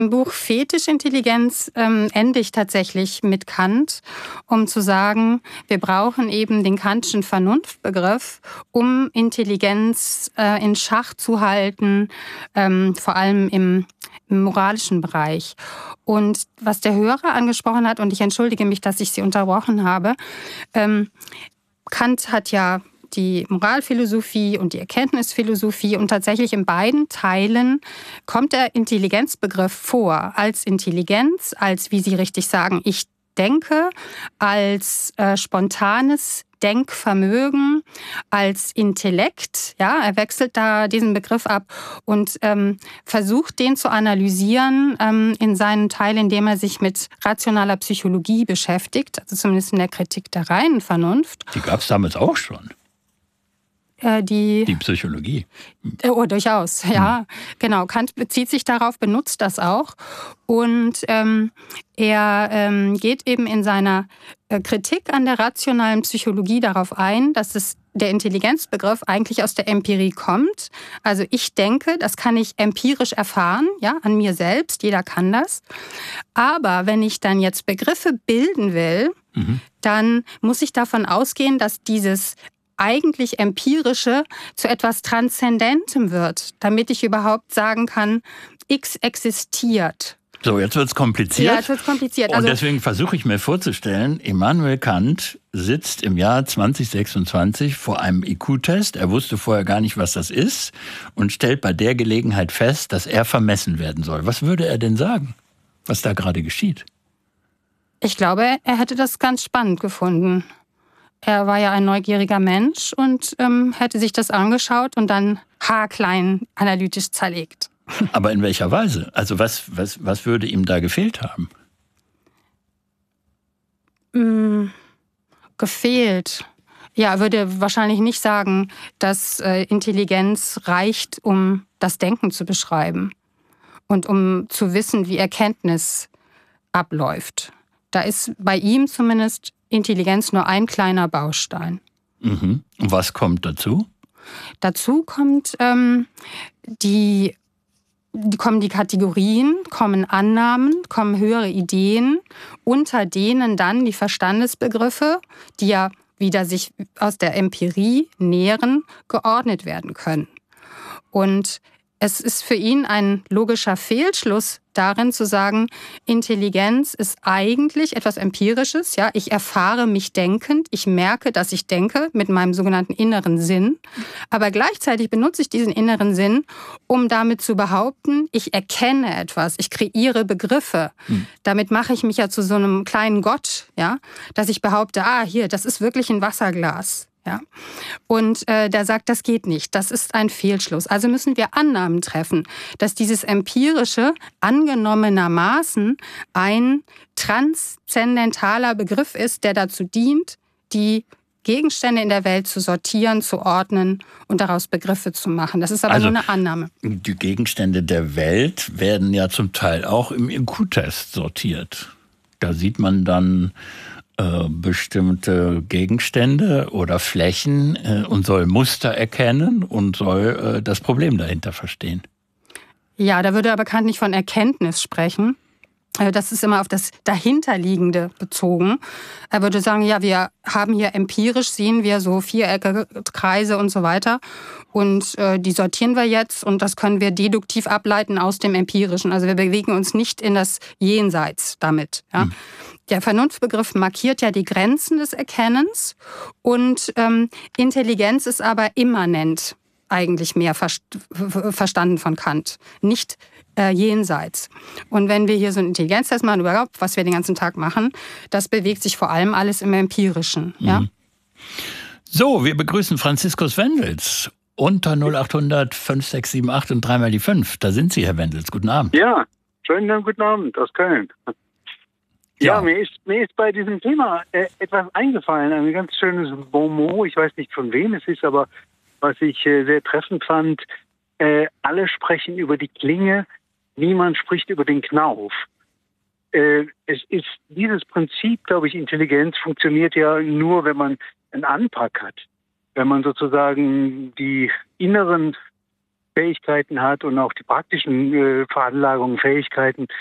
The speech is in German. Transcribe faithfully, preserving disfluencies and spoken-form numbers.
Im Buch Fetischintelligenz ähm, ende ich tatsächlich mit Kant, um zu sagen, wir brauchen eben den kantischen Vernunftbegriff, um Intelligenz äh, in Schach zu halten, ähm, vor allem im, im moralischen Bereich. Und was der Hörer angesprochen hat, und ich entschuldige mich, dass ich Sie unterbrochen habe, ähm, Kant hat ja die Moralphilosophie und die Erkenntnisphilosophie und tatsächlich in beiden Teilen kommt der Intelligenzbegriff vor. Als Intelligenz, als, wie Sie richtig sagen, ich denke, als äh, spontanes Denkvermögen, als Intellekt. Ja, er wechselt da diesen Begriff ab und ähm, versucht, den zu analysieren ähm, in seinen Teil, in dem er sich mit rationaler Psychologie beschäftigt, also zumindest in der Kritik der reinen Vernunft. Die gab es damals auch schon. Die, die Psychologie. Oh, durchaus, ja. Hm. Genau, Kant bezieht sich darauf, benutzt das auch. Und ähm, er ähm, geht eben in seiner äh, Kritik an der rationalen Psychologie darauf ein, dass es der Intelligenzbegriff eigentlich aus der Empirie kommt. Also ich denke, das kann ich empirisch erfahren, ja, an mir selbst, jeder kann das. Aber wenn ich dann jetzt Begriffe bilden will, mhm. dann muss ich davon ausgehen, dass dieses eigentlich Empirische zu etwas Transzendentem wird, damit ich überhaupt sagen kann, X existiert. So, jetzt wird es kompliziert. Ja, jetzt wird es kompliziert. Und also, deswegen versuche ich mir vorzustellen, Immanuel Kant sitzt im Jahr zwanzig sechsundzwanzig vor einem I Q-Test. Er wusste vorher gar nicht, was das ist und stellt bei der Gelegenheit fest, dass er vermessen werden soll. Was würde er denn sagen, was da gerade geschieht? Ich glaube, er hätte das ganz spannend gefunden. Er war ja ein neugieriger Mensch und ähm, hätte sich das angeschaut und dann haarklein analytisch zerlegt. Aber in welcher Weise? Also was, was, was würde ihm da gefehlt haben? Mm, gefehlt. Ja, er würde wahrscheinlich nicht sagen, dass äh, Intelligenz reicht, um das Denken zu beschreiben und um zu wissen, wie Erkenntnis abläuft. Da ist bei ihm zumindest Intelligenz nur ein kleiner Baustein. Mhm. Und was kommt dazu? Dazu kommt ähm, die, die, kommen die Kategorien, kommen Annahmen, kommen höhere Ideen, unter denen dann die Verstandesbegriffe, die ja wieder sich aus der Empirie nähren, geordnet werden können. Und es ist für ihn ein logischer Fehlschluss darin zu sagen, Intelligenz ist eigentlich etwas Empirisches. Ja, ich erfahre mich denkend, ich merke, dass ich denke mit meinem sogenannten inneren Sinn. Aber gleichzeitig benutze ich diesen inneren Sinn, um damit zu behaupten, ich erkenne etwas, ich kreiere Begriffe. Hm. Damit mache ich mich ja zu so einem kleinen Gott, ja, dass ich behaupte, ah, hier, das ist wirklich ein Wasserglas. Ja? Und äh, der sagt, das geht nicht, das ist ein Fehlschluss. Also müssen wir Annahmen treffen, dass dieses empirische angenommenermaßen ein transzendentaler Begriff ist, der dazu dient, die Gegenstände in der Welt zu sortieren, zu ordnen und daraus Begriffe zu machen. Das ist aber also, nur eine Annahme. Die Gegenstände der Welt werden ja zum Teil auch im I Q-Test sortiert. Da sieht man dann bestimmte Gegenstände oder Flächen äh, und soll Muster erkennen und soll äh, das Problem dahinter verstehen. Ja, da würde aber Kant nicht von Erkenntnis sprechen. Das ist immer auf das Dahinterliegende bezogen. Er würde sagen, ja, wir haben hier empirisch, sehen wir so Vierecke, Kreise und so weiter. Und äh, die sortieren wir jetzt und das können wir deduktiv ableiten aus dem Empirischen. Also wir bewegen uns nicht in das Jenseits damit. Ja. Hm. Der Vernunftbegriff markiert ja die Grenzen des Erkennens und ähm, Intelligenz ist aber immanent eigentlich mehr verstanden von Kant, nicht äh, jenseits. Und wenn wir hier so einen Intelligenztest machen, überhaupt, was wir den ganzen Tag machen, das bewegt sich vor allem alles im Empirischen. Mhm. Ja? So, wir begrüßen Franziskus Wendels unter null acht hundert fünf sechs sieben acht und dreimal die fünf. Da sind Sie, Herr Wendels. Guten Abend. Ja, schönen guten Abend aus Köln. Ja, ja, mir ist, mir ist bei diesem Thema äh, etwas eingefallen, ein ganz schönes Bonmot, ich weiß nicht von wem es ist, aber was ich äh, sehr treffend fand, äh, alle sprechen über die Klinge, niemand spricht über den Knauf. Äh, es ist dieses Prinzip, glaube ich, Intelligenz funktioniert ja nur, wenn man einen Anpack hat, wenn man sozusagen die inneren Fähigkeiten hat und auch die praktischen äh, Veranlagungen, Fähigkeiten